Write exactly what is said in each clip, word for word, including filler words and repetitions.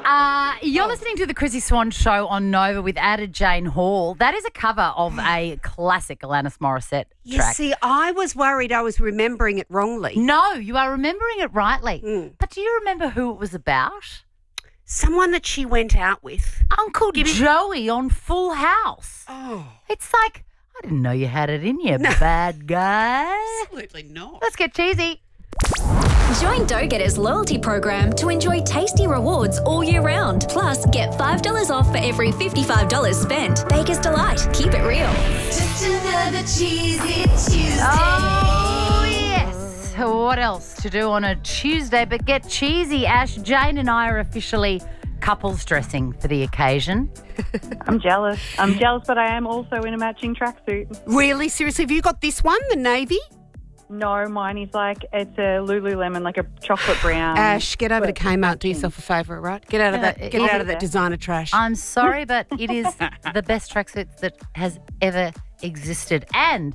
Uh, you're listening to the Chrissy Swan Show on Nova with Ada Jane Hall. That is a cover of a classic Alanis Morissette You track. see, I was worried I was remembering it wrongly. No, you are remembering it rightly. Mm. But do you remember who it was about? Someone that she went out with. Uncle Joey on Full House. Oh. It's like, I didn't know you had it in you, bad guy. Absolutely not. Let's get cheesy. Join Dough Getter's loyalty program to enjoy tasty rewards all year round. Plus, get five dollars off for every fifty-five dollars spent. Baker's Delight. Keep it real. Just another cheesy Tuesday. Oh, yes. What else to do on a Tuesday but get cheesy? Ash, Jane and I are officially couples dressing for the occasion. I'm jealous. I'm jealous, but I am also in a matching tracksuit. Really? Seriously? Have you got this one, the navy? No, mine is like, it's a Lululemon, like a chocolate brown. Ash, get over to Kmart. Do yourself a favour, right? Get out of Yeah, that. Get it out is of that there. designer trash. I'm sorry, but it is the best tracksuit that has ever existed. And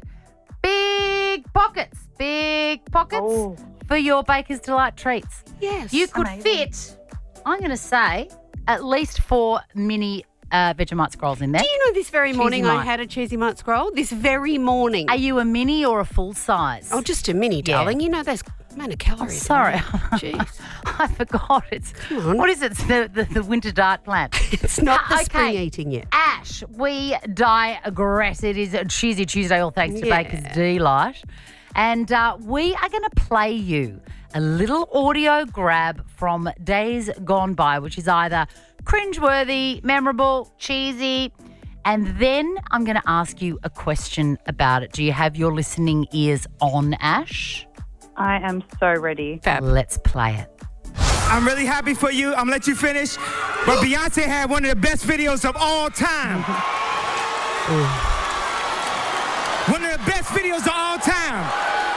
big pockets, big pockets Oh. for your Baker's Delight treats. yes. You could Amazing. fit, I'm going to say, at least four mini uh, Vegemite scrolls in there. Do you know this very Cheesy morning I mite. had a cheesy mite scroll? This very morning. Are you a mini or a full size? Oh, just a mini, Yeah. darling. You know those amount of calories. Sorry. Jeez. I forgot. It's Come on. what is it? It's the, the, the winter dart plant. It's not the Uh, spring okay. eating yet. Ash, we digress. It is a Cheesy Tuesday, all thanks to Yeah. Baker's Delight. And uh, we are going to play you a little audio grab from days gone by, which is either cringeworthy, memorable, cheesy. And then I'm going to ask you a question about it. Do you have your listening ears on, Ash? I am so ready. Let's play it. I'm really happy for you. I'm gonna let you finish. But Beyonce had one of the best videos of all time. One of the best videos of all time.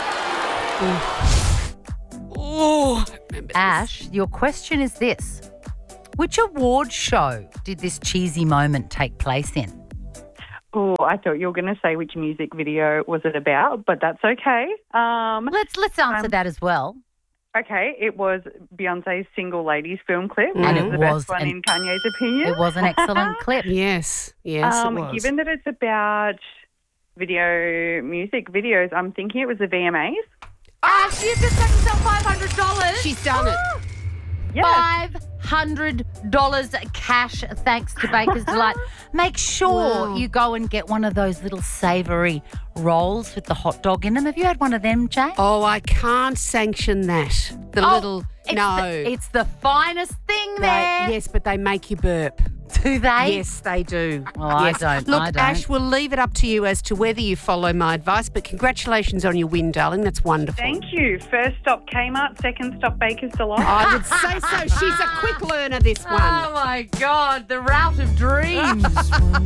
Oh, I remember this. Ash, your question is this. Which award show did this cheesy moment take place in? Oh, I thought you were going to say which music video was it about, but that's okay. Um, Let's let's answer Um, that as well. okay, it was Beyonce's Single Ladies film clip. And which it is the was best one an- in Kanye's opinion. It was an excellent clip. Yes, yes, um, it was. Given that it's about video, music videos, I'm thinking it was the V M As. Ash, you've just got yourself five hundred dollars. She's done it. Yes. Five hundred dollars cash thanks to Baker's Delight. Make sure Wow. you go and get one of those little savoury rolls with the hot dog in them. Have you had one of them, Jane? Oh, I can't sanction that. The Oh, little it's no. The, it's the finest thing They- there. yes, but they make you burp. Do they? Yes, they do. Well, I yes. don't, Look, I don't. Ash, we'll leave it up to you as to whether you follow my advice, but congratulations on your win, darling. That's wonderful. Thank you. First stop Kmart, second stop Baker's Delight. I would say so. She's a quick learner, this one. Oh, my God. The route of dreams.